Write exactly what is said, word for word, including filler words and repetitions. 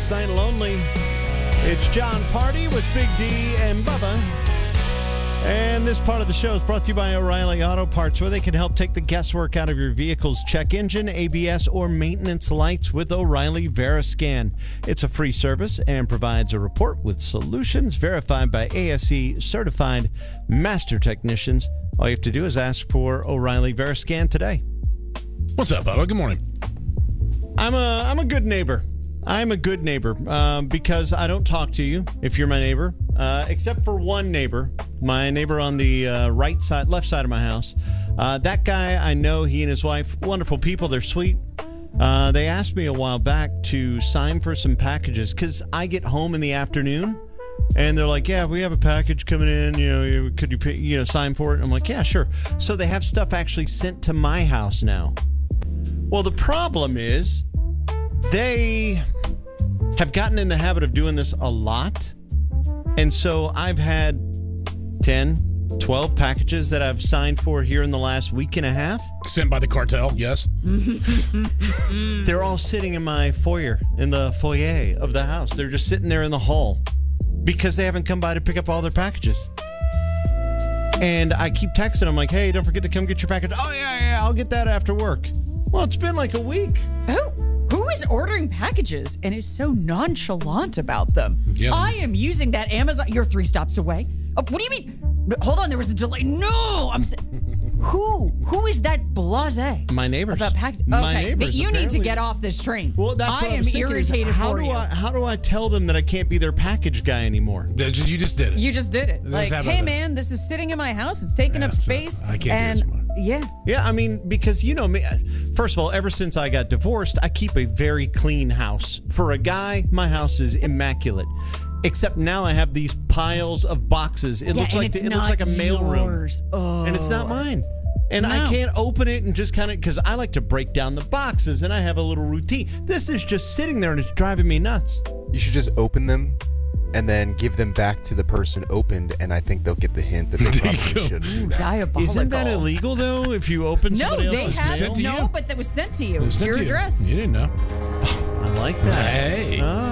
Last Night Lonely. It's John Party with Big D and Bubba. And this part of the show is brought to you by O'Reilly Auto Parts, where they can help take the guesswork out of your vehicle's check engine, A B S, or maintenance lights with O'Reilly VeriScan. It's a free service and provides a report with solutions verified by A S E certified master technicians. All you have to do is ask for O'Reilly VeriScan today. What's up, Bubba? Good morning. I'm a I'm a good neighbor. I'm a good neighbor um, because I don't talk to you if you're my neighbor, uh, except for one neighbor, my neighbor on the uh, right side, left side of my house. Uh, that guy, I know he and his wife, wonderful people. They're sweet. Uh, they asked me a while back to sign for some packages because I get home in the afternoon and they're like, yeah, we have a package coming in. You know, could you pay, you know sign for it? And I'm like, yeah, sure. So they have stuff actually sent to my house now. Well, the problem is they have gotten in the habit of doing this a lot. And so I've had ten, twelve packages that I've signed for here in the last week and a half. Sent by the cartel, yes. They're all sitting in my foyer, in the foyer of the house. They're just sitting there in the hall because they haven't come by to pick up all their packages. And I keep texting them like, hey, don't forget to come get your package. Oh, yeah, yeah, I'll get that after work. Well, it's been like a week. Who? Who is ordering packages and is so nonchalant about them? Yeah. I am using that Amazon. You're three stops away. Oh, what do you mean? Hold on, there was a delay. No, I'm. Who? Who is that blasé? My neighbors. About packages. My okay, neighbors, but you apparently. need to get off this train. Well, that's I what I am was thinking is, irritated how for do you. I, how do I tell them that I can't be their package guy anymore? You just did it. You just did it. Let's Like, have hey it. man, this is sitting in my house. It's taking Yeah, up so space. I can't do and this anymore. Yeah. Yeah, I mean, because you know me. First of all, ever since I got divorced, I keep a very clean house. For a guy, my house is immaculate. Except now I have these piles of boxes. It Yeah, looks and like it's it looks like a mailroom, yours. Oh. and it's not mine. And I No. can't open it and just kind of because I like to break down the boxes and I have a little routine. This is just sitting there and it's driving me nuts. You should just open them and then give them back to the person opened, and I think they'll get the hint that they There you probably go. shouldn't do that. Diabolical. Isn't that illegal though? If you open No, somebody they else's have Sent to mail? no, you. but that was sent to you. It was It's sent your to you. address. You didn't know. I like that. Hey. Oh,